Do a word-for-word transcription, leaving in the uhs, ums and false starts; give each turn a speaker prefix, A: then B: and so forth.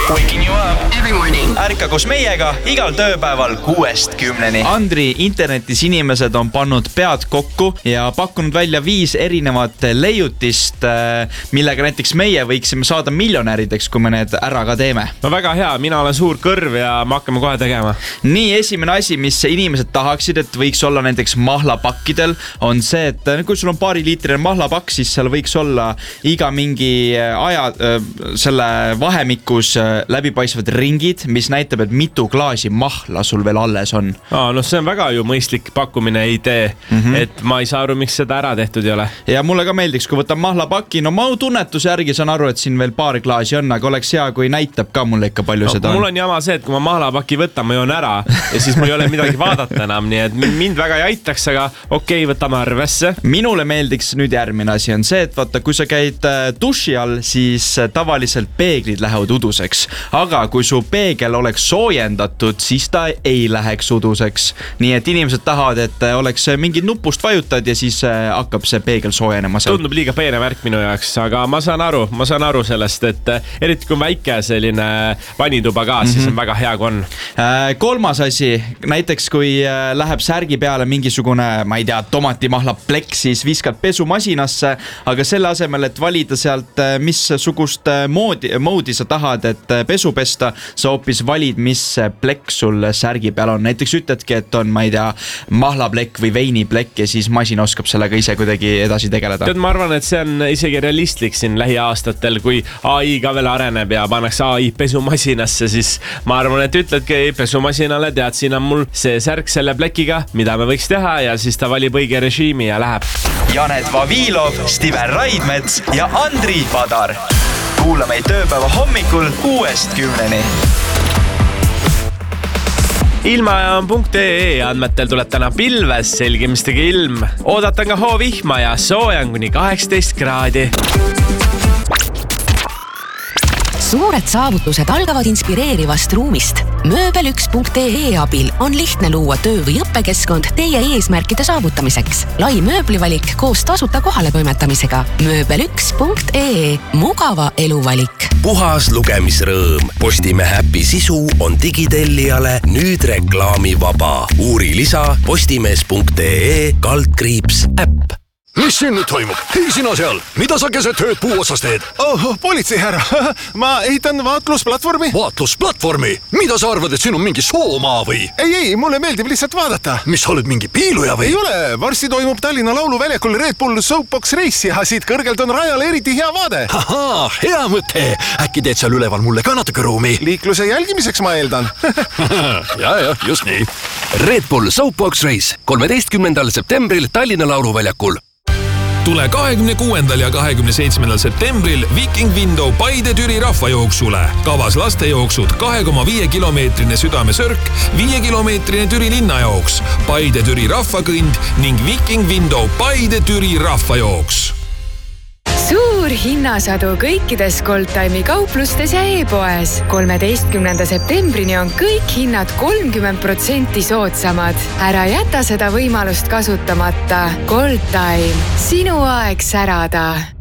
A: Waking you up
B: every morning.
A: Ärka koos meiega igal tööpäeval kuuest kümneni.
C: Andri internetis inimesed on pannud pead kokku ja pakkunud välja viis erinevat leiutist, millega näiteks meie võiksime saada miljonärideks, kui me need ära ka teeme.
D: No väga hea, mina olen suur kõrv ja me hakkame kohe tegema.
C: Nii, esimene asi, mis inimesed tahaksid, et võiks olla näiteks mahlapakkidel, on see, et kui sul on paari liitrine mahlapakk, siis seal võiks olla iga mingi aja selle vahemikus läbipaistvad ringid, mis näitab, et mitu klaasi mahla sul veel alles on.
D: Aa, no see on väga ju mõistlik pakkumine idee, mm-hmm. et ma ei saa aru, miks seda ära tehtud ei ole.
C: Ja mulle ka meeldiks, kui võtan mahlapaki, no ma tunnetuse järgi saan aru, et siin veel paar klaasi on, aga oleks hea, kui näitab ka mulle ikka palju
D: no,
C: seda on.
D: Mul on jama see, et kui ma mahlapaki võtan, ma joon ära ja siis mul ei ole midagi vaadata enam, nii et mind väga ei aitaks, aga okei, võtame arvesse.
C: Minule meeldiks nüüd järgmine asi on see, et vaata, kui sa käid duši all, siis tavaliselt peeglid lähevad uduseks, aga kui su peegel oleks soojendatud, siis ta ei läheks uduseks. Nii et inimesed tahavad, et oleks mingid nupust vajutad ja siis hakkab see peegel soojenema.
D: Tundub liiga peene värk minu jaoks, aga ma saan aru, ma saan aru sellest, et eriti kui väike selline vanituba ka, siis on väga hea, kui on.
C: Kolmas asi, näiteks kui läheb särgi peale mingisugune, ma ei tea, tomatimahla plek, siis viskad pesumasinasse, aga selle asemel, et valida sealt, mis sugust moodi, moodi sa tahad, et pesu pesta, sa hoopis valid, mis plekk sul särgi peal on. Näiteks ütledki, et on, ma ei tea, mahlaplekk või veiniplekk ja siis masin oskab sellega ise kuidagi edasi tegeleda.
D: Tead, ma arvan, et see on isegi realistlik siin lähiaastatel, kui A I ka veel areneb ja pannakse A I pesumasinasse, siis ma arvan, et ütledki pesumasinale, tead, siin on mul see särk selle plekiga, mida me võiks teha ja siis ta valib õige režiimi ja läheb.
A: Janet Vavilov, Stiven Raidmets ja Andri Padar. Kuula meid tööpäeva hommikul kuuest kümneni.
D: Ilmajaam.ee andmetel tuleb täna pilves, selgimistega ilm. Oodatan ka hoovihma ja soojan kuni kaheksateist kraadi.
E: Suured saavutused algavad inspireerivast ruumist. mööbel üks punkt ee abil on lihtne luua töö- või õppekeskkond teie eesmärkide saavutamiseks. Lai mööblivalik koos tasuta kohale toimetamisega. mööbel üks punkt ee. Mugava eluvalik.
F: Puhas lugemisrõõm. Postimehe äpi sisu on digitellijale nüüd reklaamivaba. Uuri lisa postimees punkt ee kaldkriips äpp.
G: Mis siin nüüd toimub? Hei sina seal, mida sa keset tööd puu otsas teed?
H: Oh, politsei härra, ma ehitan vaatlusplatvormi.
G: Vaatlusplatvormi? Mida sa arvad, et siin on mingi soomaa või?
H: Ei, ei, mulle meeldib lihtsalt vaadata.
G: Mis sa oled mingi piiluja või?
H: Ei ole, varsti toimub Tallinna lauluväljakul Red Bull Soapbox Race ja siit kõrgelt on rajale eriti hea vaade.
G: Ahaa, hea mõte. Äkki teed seal üleval mulle ka natuke ruumi?
H: Liikluse jälgimiseks ma eeldan.
G: ja, ja, just nii.
F: Red Bull Soapbox Race kolmeteistkümnendal septembril Tallinna lauluväljakul.
I: Tule kahekümne kuuendal ja kahekümne seitsmendal septembril Viking Window Paide Türi rahvajooksule. Kavas lastejooksud kahe koma viie kilomeetrine südamesörk, viie kilomeetrine Türi linnajooks, Paide Türi rahvakõnd ning Viking Window Paide Türi rahvajooks.
J: Suur hinnasadu kõikides Goldtime'i kauplustes ja e-poes. kolmeteistkümnenda septembrini on kõik hinnad kolmkümmend protsenti soodsamad. Ära jäta seda võimalust kasutamata. Goldtime. Sinu aeg särada.